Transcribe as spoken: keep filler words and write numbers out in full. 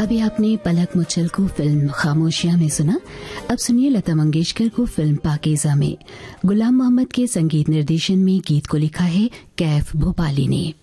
अभी आपने पलक मुच्छल को फिल्म खामोशियां में सुना। अब सुनिए लता मंगेशकर को फिल्म पाकीज़ा में। गुलाम मोहम्मद के संगीत निर्देशन में गीत को लिखा है कैफ भोपाली ने।